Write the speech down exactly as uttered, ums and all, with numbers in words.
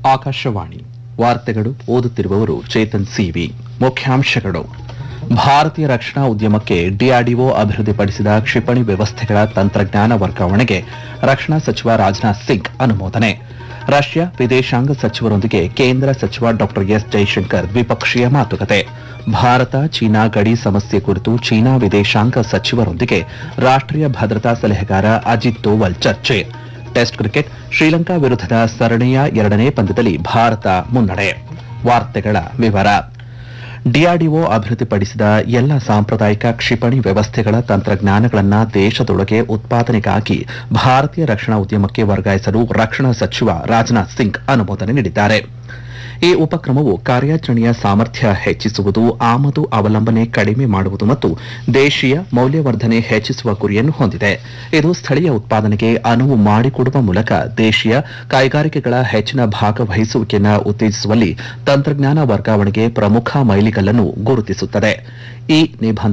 ಆಕಾಶವಾಣಿ ವಾರ್ತೆಗಳು ಓದುತ್ತಿರುವವರು ಚೇತನ್ ಸಿವಿ. ಮುಖ್ಯಾಂಶಗಳು: ಭಾರತೀಯ ರಕ್ಷಣಾ ಉದ್ಯಮಕ್ಕೆ ಡಿಆರ್ಡಿಒ ಅಭಿವೃದ್ಧಿಪಡಿಸಿದ ಕ್ಷಿಪಣಿ ವ್ಯವಸ್ಥೆಗಳ ತಂತ್ರಜ್ಞಾನ ವರ್ಗಾವಣೆಗೆ ರಕ್ಷಣಾ ಸಚಿವ ರಾಜನಾಥ್ ಸಿಂಗ್ ಅನುಮೋದನೆ. ರಷ್ಯಾ ವಿದೇಶಾಂಗ ಸಚಿವರೊಂದಿಗೆ ಕೇಂದ್ರ ಸಚಿವ ಡಾ ಎಸ್ ಜೈಶಂಕರ್ ದ್ವಿಪಕ್ಷೀಯ ಮಾತುಕತೆ. ಭಾರತ ಚೀನಾ ಗಡಿ ಸಮಸ್ಯೆ ಕುರಿತು ಚೀನಾ ವಿದೇಶಾಂಗ ಸಚಿವರೊಂದಿಗೆ ರಾಷ್ಟೀಯ ಭದ್ರತಾ ಸಲಹೆಗಾರ ಅಜಿತ್ ದೋವಲ್ ಚರ್ಚೆ. ಟೆಸ್ಟ್ ಕ್ರಿಕೆಟ್ ಶ್ರೀಲಂಕಾ ವಿರುದ್ಧದ ಸರಣಿಯ ಎರಡನೇ ಪಂದ್ಯದಲ್ಲಿ ಭಾರತ ಮುನ್ನಡೆ. ವಾರ್ತೆಗಳ ವಿವರ. ಡಿಆರ್ಡಿಒ ಅಭಿವೃದ್ಧಿಪಡಿಸಿದ ಎಲ್ಲ ಸಾಂಪ್ರದಾಯಿಕ ಕ್ಷಿಪಣಿ ವ್ಯವಸ್ಥೆಗಳ ತಂತ್ರಜ್ಞಾನಗಳನ್ನು ದೇಶದೊಳಗೆ ಉತ್ಪಾದನೆಗಾಗಿ ಭಾರತೀಯ ರಕ್ಷಣಾ ಉದ್ಯಮಕ್ಕೆ ವರ್ಗಾಯಿಸಲು ರಕ್ಷಣಾ ಸಚಿವ ರಾಜನಾಥ್ ಸಿಂಗ್ ಅನುಮೋದನೆ ನೀಡಿದ್ದಾರೆ. ಈ ಉಪಕ್ರಮವು ಕಾರ್ಯಾಚರಣೆಯ ಸಾಮರ್ಥ್ಯ ಹೆಚ್ಚಿಸುವುದು, ಆಮದು ಅವಲಂಬನೆ ಕಡಿಮೆ ಮಾಡುವುದು ಮತ್ತು ದೇಶೀಯ ಮೌಲ್ಯವರ್ಧನೆ ಹೆಚ್ಚಿಸುವ ಗುರಿಯನ್ನು ಹೊಂದಿದೆ. ಇದು ಸ್ಥಳೀಯ ಉತ್ಪಾದನೆಗೆ ಅನುವು ಮಾಡಿಕೊಡುವ ಮೂಲಕ ದೇಶೀಯ ಕೈಗಾರಿಕೆಗಳ ಹೆಚ್ಚಿನ ಭಾಗವಹಿಸುವಿಕೆಯನ್ನು ಉತ್ತೇಜಿಸುವಲ್ಲಿ ತಂತ್ರಜ್ಞಾನ ವರ್ಗಾವಣೆಗೆ ಪ್ರಮುಖ ಮೈಲಿಗಲ್ಲನ್ನು ಗುರುತಿಸುತ್ತದೆ. ಈ ನಿಬಂಧನೆ